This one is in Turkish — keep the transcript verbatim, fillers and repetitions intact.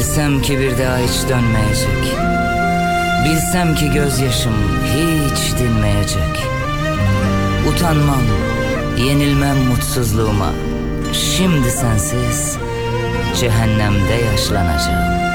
Bilsem ki bir daha hiç dönmeyecek. Bilsem ki gözyaşım hiç dinmeyecek. Utanmam, yenilmem mutsuzluğuma. Şimdi sensiz cehennemde yaşlanacağım.